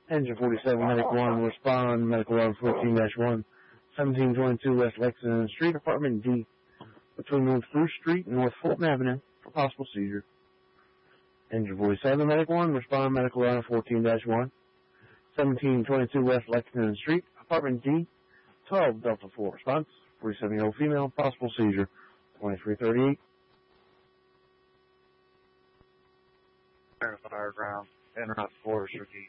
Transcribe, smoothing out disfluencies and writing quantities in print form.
Engine 47, Medic 1, respond, Medical Alarm 14-1, 1722 West Lexington Street, Apartment D, between North Bruce Street and North Fulton Avenue, for possible seizure. Engine 47, Medic 1, respond, Medical Alarm 14-1, 1722 West Lexington Street, Apartment D, 12 Delta 4, response, 47-year-old female, possible seizure, 2338. Fireground, and Route 4, Sir